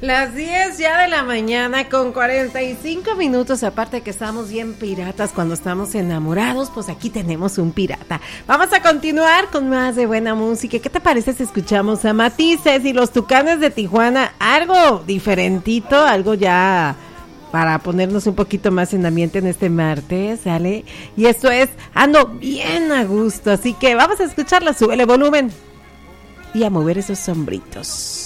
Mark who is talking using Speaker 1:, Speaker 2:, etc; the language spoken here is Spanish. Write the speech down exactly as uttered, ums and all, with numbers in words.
Speaker 1: Las diez ya de la mañana con cuarenta y cinco minutos, aparte que estamos bien piratas cuando estamos enamorados, pues aquí tenemos un pirata. Vamos a continuar con más de buena música. ¿Qué te parece si escuchamos a Matices y los Tucanes de Tijuana? Algo diferentito, algo ya para ponernos un poquito más en ambiente en este martes, ¿sale? Y esto es Ando Bien a Gusto, así que vamos a escucharla, súbele volumen y a mover esos sombritos.